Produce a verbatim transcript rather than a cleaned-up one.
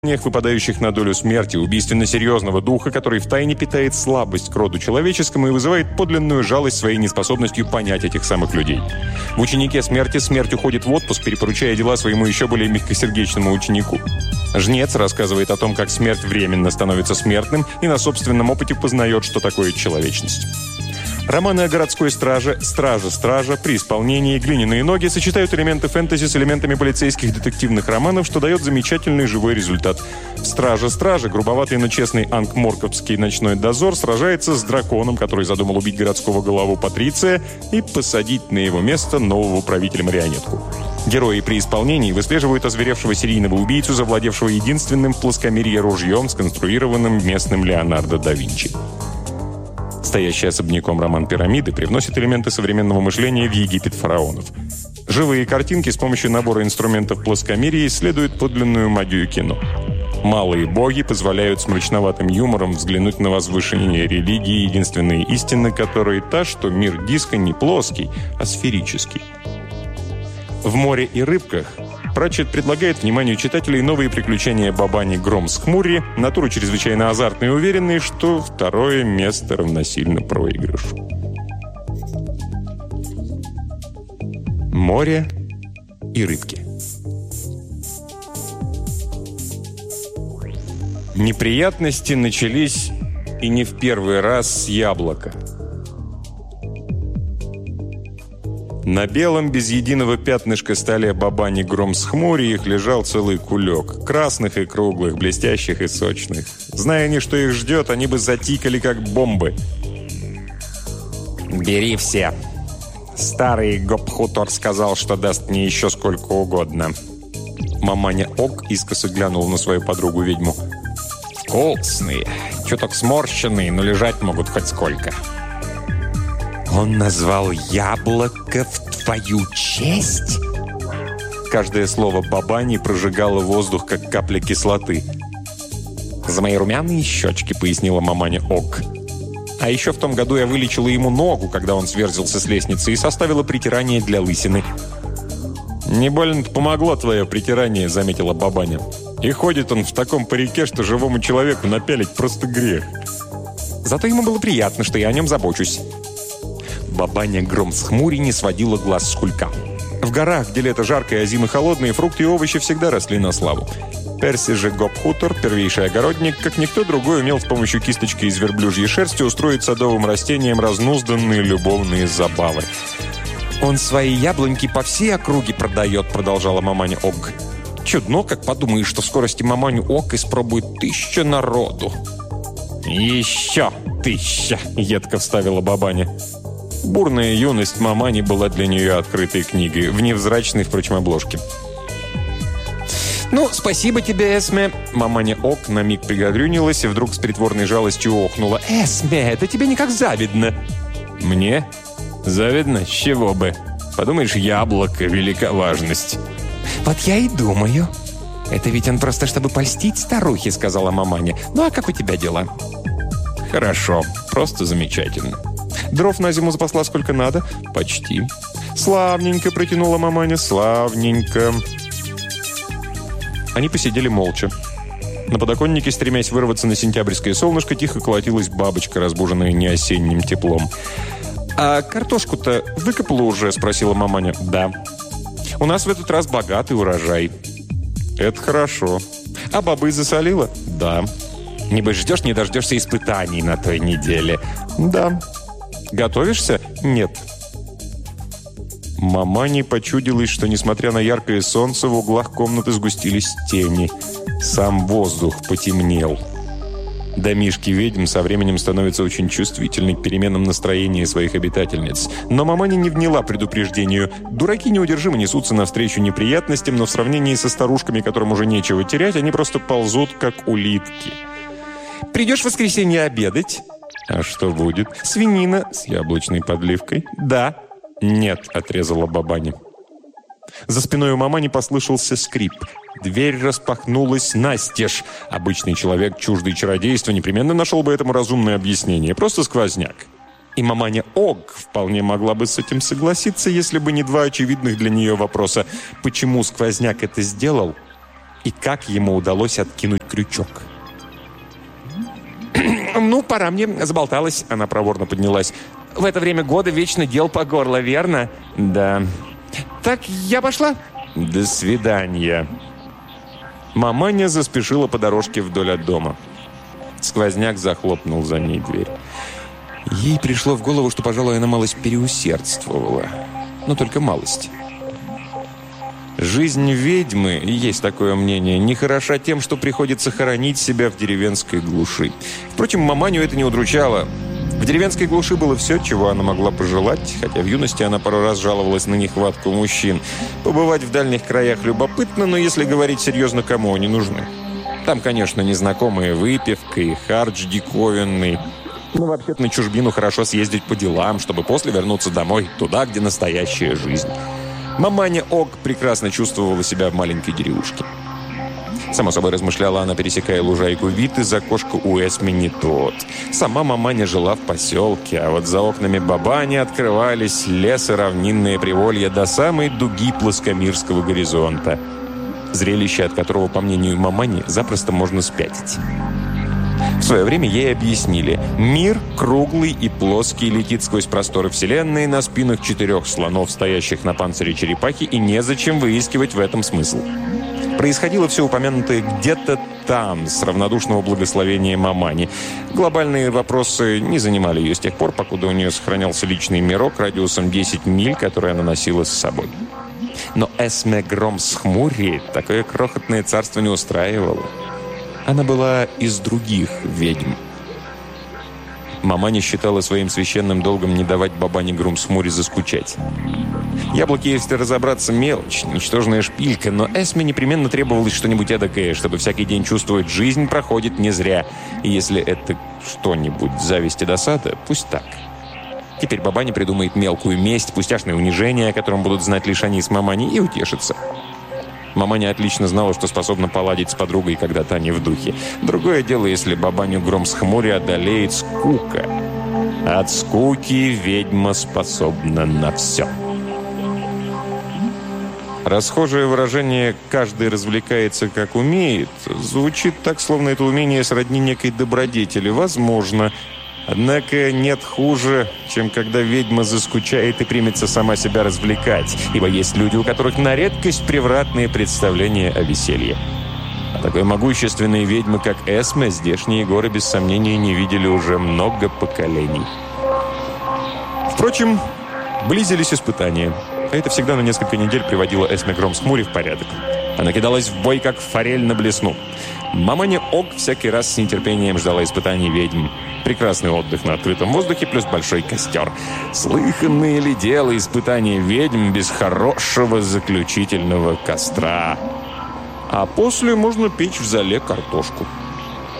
выпадающих на долю смерти, убийственно серьезного духа, который втайне питает слабость к роду человеческому и вызывает подлинную жалость своей неспособностью понять этих самых людей. В «Ученике смерти» смерть уходит в отпуск, перепоручая дела своему еще более мягкосердечному ученику. Жнец рассказывает о том, как смерть временно становится смертным и на собственном опыте познает, что такое человечность. Романы о городской страже, страже-стража, при исполнении, глиняные ноги сочетают элементы фэнтези с элементами полицейских детективных романов, что дает замечательный живой результат. В «Страже-страже» грубоватый, но честный анкморковский ночной дозор сражается с драконом, который задумал убить городского главу Патриция и посадить на его место нового правителя-марионетку. Герои при исполнении выслеживают озверевшего серийного убийцу, завладевшего единственным в плоскомерье ружьем, сконструированным местным Леонардо да Винчи. Стоящий особняком роман «Пирамиды» привносит элементы современного мышления в Египет фараонов. Живые картинки с помощью набора инструментов плоскомерия исследуют подлинную магию кино. Малые боги позволяют с мрачноватым юмором взглянуть на возвышение религии, единственной истины которой та, что мир диска не плоский, а сферический. В «Море и рыбках» Пратчетт предлагает вниманию читателей новые приключения Бабани Громс-Хмурри, натуры чрезвычайно азартные и уверенные, что второе место равносильно проигрышу. Море и рыбки. Неприятности начались и не в первый раз с яблока. На белом, без единого пятнышка столе Бабани Громс-Хмурри их лежал целый кулек. Красных и круглых, блестящих и сочных. Зная они, что их ждет, они бы затикали, как бомбы. «Бери все. Старый Гопхутор сказал, что даст мне еще сколько угодно». Маманя Ог искоса глянул на свою подругу-ведьму. «Вкусные, чуток сморщенные, но лежать могут хоть сколько». «Он назвал яблоко в твою честь?» Каждое слово Бабани прожигало воздух, как капля кислоты. «За мои румяные щечки», — пояснила маманя Ог. «А еще в том году я вылечила ему ногу, когда он сверзился с лестницы, и составила притирание для лысины». «Не больно-то помогло твое притирание», — заметила Бабаня. «И ходит он в таком парике, что живому человеку напялить просто грех». «Зато ему было приятно, что я о нем забочусь». Бабаня Громс-Хмурри не сводила глаз с кулька. В горах, где лето жаркое, а зимы холодные, фрукты и овощи всегда росли на славу. Перси же Гопхутор, первейший огородник, как никто другой, умел с помощью кисточки из верблюжьей шерсти устроить садовым растениям разнузданные любовные забавы. «Он свои яблоньки по всей округе продает», — продолжала маманя Ог. «Чудно, как подумаешь, что в скорости маманю Ог испробует тысяча народу». «Еще тысяча», — едко вставила Бабаня. Бурная юность Мамани была для нее открытой книгой, в невзрачной, впрочем, обложке. «Ну, спасибо тебе, Эсме!» Маманя Ог на миг пригорюнилась и вдруг с притворной жалостью охнула. «Эсме, это тебе никак завидно!» «Мне? Завидно? С чего бы? Подумаешь, яблоко, велика важность!» «Вот я и думаю. Это ведь он просто, чтобы польстить старухе», — сказала маманя. «Ну, а как у тебя дела?» «Хорошо, просто замечательно». «Дров на зиму запасла сколько надо?» «Почти». «Славненько», — протянула маманя, «славненько». Они посидели молча. На подоконнике, стремясь вырваться на сентябрьское солнышко, тихо колотилась бабочка, разбуженная не осенним теплом. «А картошку-то выкопала уже?» — спросила маманя. «Да». «У нас в этот раз богатый урожай». «Это хорошо». «А бобы засолила?» «Да». «Небось, ждешь, не дождешься испытаний на той неделе?» «Да». «Готовишься?» «Нет». Мамане почудилось, что, несмотря на яркое солнце, в углах комнаты сгустились тени. Сам воздух потемнел. Домишки ведьм со временем становятся очень чувствительны к переменам настроения своих обитательниц. Но Маманя не вняла предупреждению. Дураки неудержимо несутся навстречу неприятностям, но в сравнении со старушками, которым уже нечего терять, они просто ползут, как улитки. «Придешь в воскресенье обедать?» «А что будет?» «Свинина». «С яблочной подливкой?» «Да». «Нет», — отрезала Бабаня. За спиной у мамани послышался скрип. Дверь распахнулась настежь. Обычный человек, чуждый чародейства, непременно нашел бы этому разумное объяснение. Просто сквозняк. И маманя Ог вполне могла бы с этим согласиться, если бы не два очевидных для нее вопроса. Почему сквозняк это сделал? И как ему удалось откинуть крючок. «Ну, пора мне, заболталась». Она проворно поднялась. «В это время года вечно дел по горло, верно?» «Да». «Так, я пошла?» «До свидания». Маманя заспешила по дорожке вдоль от дома. Сквозняк захлопнул за ней дверь. Ей пришло в голову, что, пожалуй, она малость переусердствовала. Но только малость. Жизнь ведьмы, есть такое мнение, не хороша тем, что приходится хоронить себя в деревенской глуши. Впрочем, маманю это не удручало. В деревенской глуши было все, чего она могла пожелать, хотя в юности она пару раз жаловалась на нехватку мужчин. Побывать в дальних краях любопытно, но если говорить серьезно, кому они нужны? Там, конечно, незнакомая выпивка и хардж диковинный. Но вообще-то на чужбину хорошо съездить по делам, чтобы после вернуться домой, туда, где настоящая жизнь. Маманя Ог прекрасно чувствовала себя в маленькой деревушке. Само собой, размышляла она, пересекая лужайку, вид из окошка у Эсми не тот. Сама маманя жила в поселке, а вот за окнами бабани открывались лес и равнинные приволья до самой дуги плоскомирского горизонта. Зрелище, от которого, по мнению мамани, запросто можно спятить. В свое время ей объяснили, мир круглый и плоский, летит сквозь просторы Вселенной на спинах четырех слонов, стоящих на панцире черепахи, и незачем выискивать в этом смысл. Происходило все упомянутое где-то там, с равнодушного благословения мамани. Глобальные вопросы не занимали ее с тех пор, покуда у нее сохранялся личный мирок радиусом десять миль, который она носила с собой. Но Эсме Громсхмури такое крохотное царство не устраивало. Она была из других ведьм. Маманя считала своим священным долгом не давать бабане Громсхмури заскучать. Яблоки, если разобраться, мелочь, ничтожная шпилька, но Эсме непременно требовалось что-нибудь эдакое, чтобы всякий день чувствовать, жизнь проходит не зря. И если это что-нибудь зависть и досада, пусть так. Теперь бабаня придумает мелкую месть, пустяшное унижение, о котором будут знать лишь они с маманей, и утешится. Маманя отлично знала, что способна поладить с подругой, когда та не в духе. Другое дело, если бабаню Громсхмури одолеет скука. От скуки ведьма способна на все. Расхожее выражение «каждый развлекается, как умеет» звучит так, словно это умение сродни некой добродетели. Возможно. Однако нет хуже, чем когда ведьма заскучает и примется сама себя развлекать, ибо есть люди, у которых на редкость превратные представления о веселье. А такой могущественной ведьмы, как Эсме, здешние горы без сомнения не видели уже много поколений. Впрочем, близились испытания, а это всегда на несколько недель приводило Эсме Громсхмури в порядок. Она кидалась в бой, как форель на блесну. Маманя Ог всякий раз с нетерпением ждала испытаний ведьм. Прекрасный отдых на открытом воздухе плюс большой костер. Слыханные ли дело испытания ведьм без хорошего заключительного костра? А после можно печь в зале картошку.